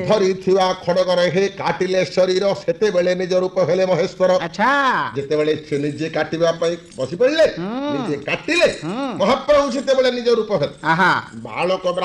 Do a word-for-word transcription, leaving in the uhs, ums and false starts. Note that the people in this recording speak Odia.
ଧରିଥିବା ଖଡଗରେ ହେ କାଟିଲେ ଶରୀର ସେତେବେଳେ ନିଜ ରୂପ ହେଲେ ମହେଶ୍ୱର। ଆଚ୍ଛା ଯେତେବେଳେ ସେ ନିଜେ କାଟିବା ପାଇଁ ବସି ପଡ଼ିଲେ ନିଜେ କାଟିଲେ ମହାପ୍ରଭୁ ସେତେବେଳେ ନିଜ ରୂପ ହେଲେ। ଆହା ବାଳକ